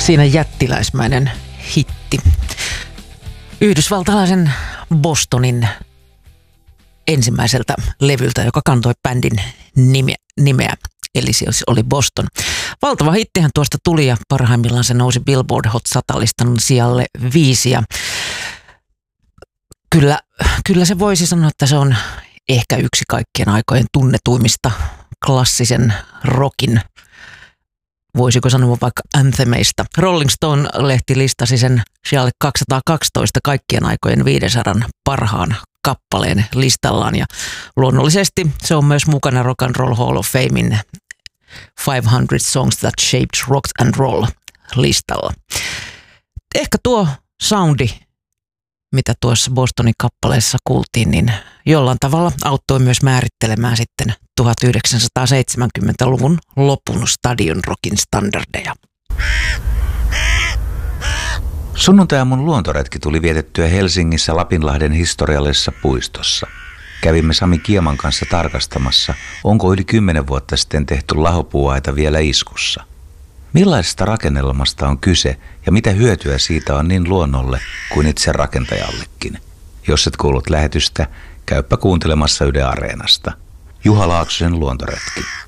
Siinä jättiläismäinen hitti. Yhdysvaltalaisen Bostonin ensimmäiseltä levyltä, joka kantoi bändin nimeä. Eli se oli Boston. Valtava hittihän tuosta tuli ja parhaimmillaan se nousi Billboard Hot 100-listan sijalle 5. Ja kyllä se voisi sanoa, että se on ehkä yksi kaikkien aikojen tunnetuimmista klassisen rockin, voisiko sanoa vaikka anthemeista. Rolling Stone-lehti listasi sen sijalle 212 kaikkien aikojen 500 parhaan kappaleen listallaan. Ja luonnollisesti se on myös mukana Rock and Roll Hall of Famein 500 Songs That Shaped Rock and Roll listalla. Ehkä tuo soundi, mitä tuossa Bostonin kappaleessa kuultiin, niin jollain tavalla auttoi myös määrittelemään sitten 1970-luvun lopun stadion rockin standardeja. Sunnuntai-aamun luontoretki tuli vietettyä Helsingissä Lapinlahden historiallisessa puistossa. Kävimme Sami Kieman kanssa tarkastamassa, onko yli 10 vuotta sitten tehty lahopuuaita vielä iskussa. Millaisesta rakennelmasta on kyse ja mitä hyötyä siitä on niin luonnolle kuin itse rakentajallekin? Jos et kuullut lähetystä, käyppä kuuntelemassa Yle Areenasta. Juha Laaksosen luontoretki.